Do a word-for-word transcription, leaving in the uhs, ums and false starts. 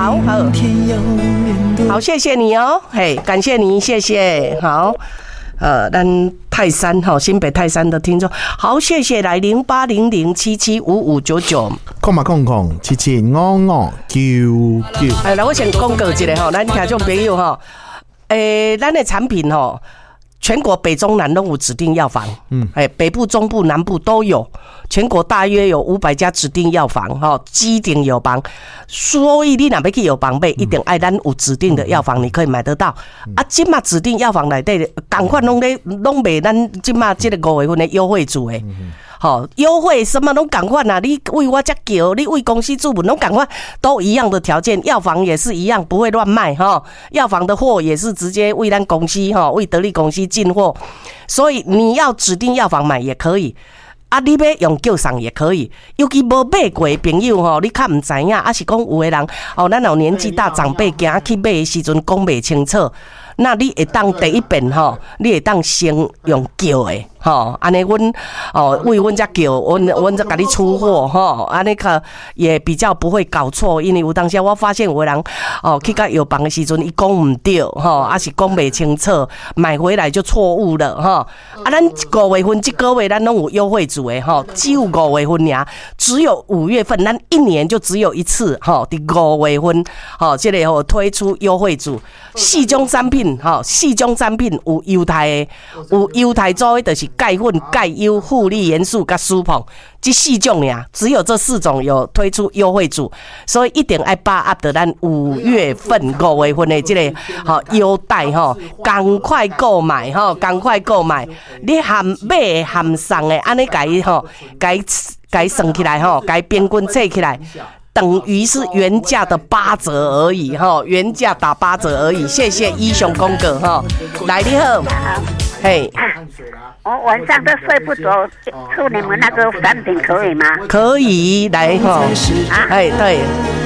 好好好，谢谢你哦，嘿，感谢你，谢谢，好。呃，咱泰山哈，新北泰山的听众，好，谢谢来零八零零七七五五九九， 空嘛空空七七五五九九。 哎，来我先公告一下哈，咱听众朋友哈，诶，咱的产品哈，全国北中南都有指定药房，嗯，哎，北部、中部、南部都有，全国大约有五百家指定药房哈，基顶药房，所以你若要去药房买，一定爱咱有指定的药房，你可以买得到。啊，即马指定药房内底，同款拢咧拢卖咱即马即个五月份的优惠组诶。好，优惠什么拢同款啊！你为我才叫，你为公司注文拢同款，都一样的条件，药房也是一样，不会乱卖哈。药房的货也是直接为咱公司哈，为得力公司进货，所以你要指定药房买也可以。啊，你要用叫送也可以，尤其无买过的朋友吼，你较唔知影，啊是讲有的人哦，咱有年纪大长辈行去买的时阵讲袂清楚，那你会当第一遍吼，你会当先用叫的。吼，安尼阮哦为阮才叫，阮阮才甲你出货吼，安尼个也比较不会搞错，因为有当时我发现有的人哦去到药房的时阵，伊讲唔对吼，啊是讲袂清楚，买回来就错误了吼。啊，咱五月份这个月咱拢有优惠组的吼，只有五月份尔，只有五月份，咱一年就只有一次吼，伫五月份吼，这个吼推出优惠组，四种产品吼，四种产品有优待的，有优待组的就是。钙粉、钙优、护理元素跟舒膨，这四种呀，只有这四种有推出优惠组，所以一定要把握到咱五月份、五月份的这个好优待哈，赶快购买哈，赶快购买，你含买含送的，安尼改哈，改改算起来哈，改平均测起来。等于是原价的八折而已哈，原价打八折而已。谢谢一雄公哥哈，来你好，嘿。 我晚上都睡不着，出你们那个产品可以吗？ 可以，来哈，哎对。